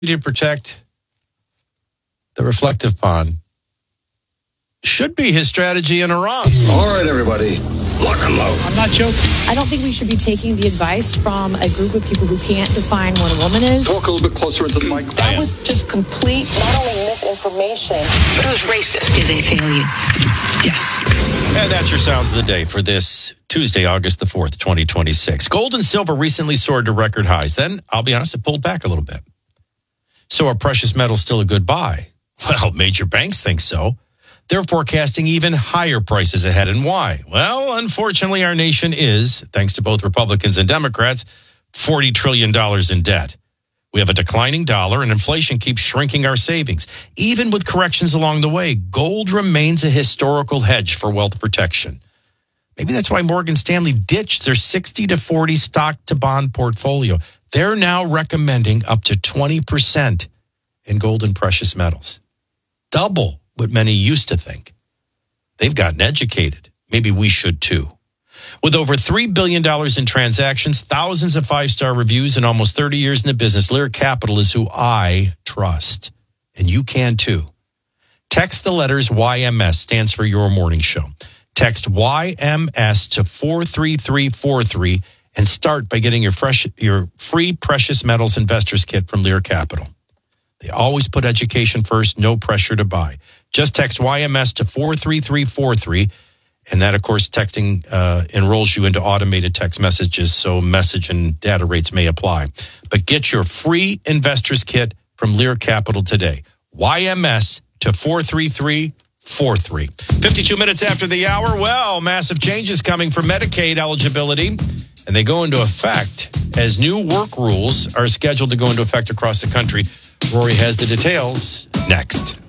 to protect the reflective pond should be his strategy in Iran. All right, everybody, lock and load. I'm not joking. I don't think we should be taking the advice from a group of people who can't define what a woman is. Talk a little bit closer into the mic. That was just complete, not only misinformation, but it was racist. Did they fail you? Yes. And that's your sounds of the day for this Tuesday, August the 4th, 2026. Gold and silver recently soared to record highs. Then, I'll be honest, it pulled back a little bit. So are precious metals still a good buy? Well, major banks think so. They're forecasting even higher prices ahead. And why? Well, unfortunately, our nation is, thanks to both Republicans and Democrats, $40 trillion in debt. We have a declining dollar and inflation keeps shrinking our savings. Even with corrections along the way, gold remains a historical hedge for wealth protection. Maybe that's why Morgan Stanley ditched their 60-40 stock-to-bond portfolio. They're now recommending up to 20% in gold and precious metals. Double what many used to think. They've gotten educated. Maybe we should too. With over $3 billion in transactions, thousands of five-star reviews, and almost 30 years in the business, Lear Capital is who I trust. And you can too. Text the letters YMS, stands for Your Morning Show. Text YMS to 43343 and start by getting your free precious metals investors kit from Lear Capital. They always put education first, no pressure to buy. Just text YMS to 43343. And that, of course, texting enrolls you into automated text messages, so message and data rates may apply. But get your free investors kit from Lear Capital today. YMS to 43343. 52 minutes after the hour. Well, massive changes coming for Medicaid eligibility. And they go into effect as new work rules are scheduled to go into effect across the country. Rory has the details next.